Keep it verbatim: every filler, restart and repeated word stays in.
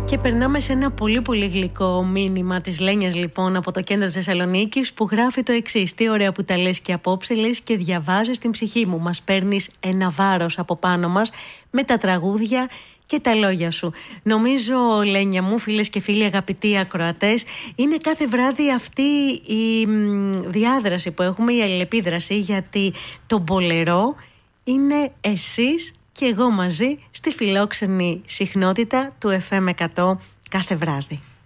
Και περνάμε σε ένα πολύ πολύ γλυκό μήνυμα της Λένιας, λοιπόν, από το κέντρο της Θεσσαλονίκης, που γράφει το εξής: τι ωραία που τα λες και απόψε, λες και διαβάζεις την ψυχή μου. Μας παίρνεις ένα βάρος από πάνω μας με τα τραγούδια και τα λόγια σου. Νομίζω, Λένια μου, φίλες και φίλοι, αγαπητοί ακροατές, είναι κάθε βράδυ αυτή η διάδραση που έχουμε, η αλληλεπίδραση, γιατί το μπολερό είναι εσείς και εγώ μαζί στη φιλόξενη συχνότητα του εφ εμ εκατό κάθε βράδυ.